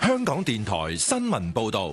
香港電台新聞報道。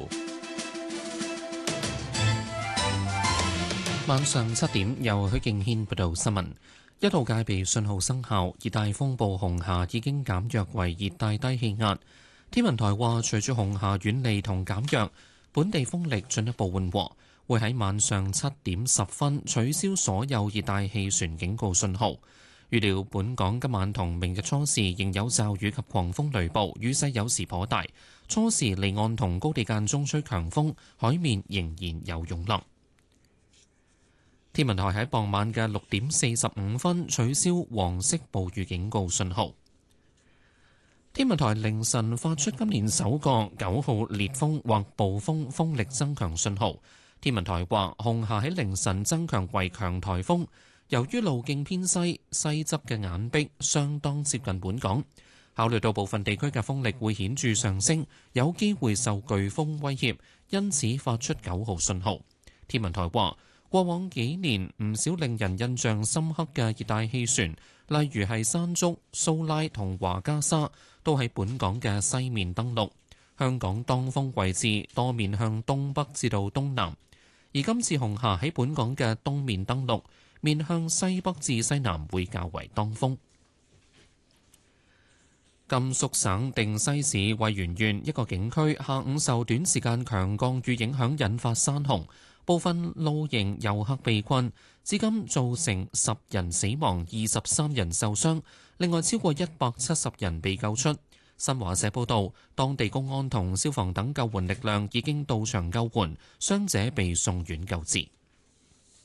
晚上7點，由許敬軒報道新聞。一號戒備信號生效，熱帶風暴紅霞已經減弱為熱帶低氣壓。天文台話，隨住紅霞遠離同減弱，本地風力進一步緩和，會喺晚上7點10分取消所有熱帶氣旋警告信號。預料本港今晚同明日初時仍有驟雨及狂風雷暴，雨勢有時頗大。初時離岸同高地間中吹強風，海面仍然有湧浪。天文台喺傍晚嘅6點45分取消黃色暴雨警告信號。天文台凌晨發出今年首個9號烈風或暴風風力增強信號。天文台話，紅霞喺凌晨增強為強颱風，由於路徑偏西，西側嘅眼壁相當接近本港，考慮到部分地區嘅風力會顯著上升，有機會受颶風威脅，因此發出9號信號。天文台話，過往幾年唔少令人印象深刻嘅熱帶氣旋，例如係山竹、蘇拉同華加莎，都喺本港嘅西面登陸。香港當風位置多面向東北至到東南，而今次紅霞喺本港嘅東面登陸，面向西北至西南會較為當風。甘肅省定西市渭源縣一個景區下午受短時間強降雨影響，引發山洪。部分露營遊客被困，至今造成10人死亡、23人受傷，另外超過170人被救出。新華社報道，當地公安同消防等救援力量已經到場救援，傷者被送院救治。